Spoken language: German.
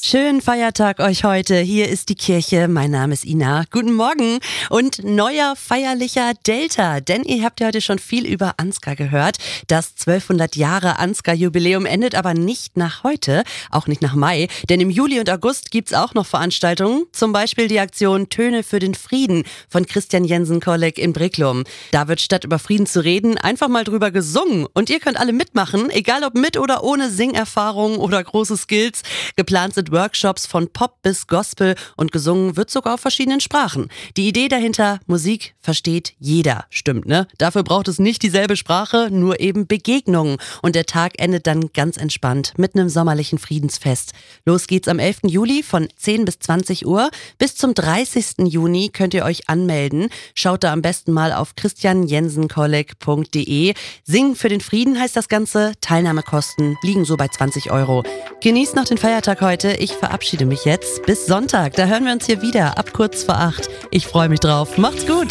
Schönen Feiertag euch heute. Hier ist die Kirche. Mein Name ist Ina. Guten Morgen und neuer feierlicher Delta. Denn ihr habt ja heute schon viel über Ansgar gehört. Das 1200 Jahre Ansgar-Jubiläum endet aber nicht nach heute, auch nicht nach Mai. Denn im Juli und August gibt's auch noch Veranstaltungen. Zum Beispiel die Aktion Töne für den Frieden von Christian Jensen-Kolleg in Bricklum. Da wird statt über Frieden zu reden, einfach mal drüber gesungen. Und ihr könnt alle mitmachen, egal ob mit oder ohne Singerfahrung oder große Skills. Geplant sind Workshops von Pop bis Gospel und gesungen wird sogar auf verschiedenen Sprachen. Die Idee dahinter, Musik versteht jeder. Stimmt, ne? Dafür braucht es nicht dieselbe Sprache, nur eben Begegnungen. Und der Tag endet dann ganz entspannt mit einem sommerlichen Friedensfest. Los geht's am 11. Juli von 10 bis 20 Uhr. Bis zum 30. Juni könnt ihr euch anmelden. Schaut da am besten mal auf christianjensenkolleg.de. Singen für den Frieden heißt das Ganze. Teilnahmekosten liegen so bei 20 Euro. Genießt noch den Feiertag heute. Ich verabschiede mich jetzt. Bis Sonntag. Da hören wir uns hier wieder ab kurz vor 8. Ich freue mich drauf. Macht's gut.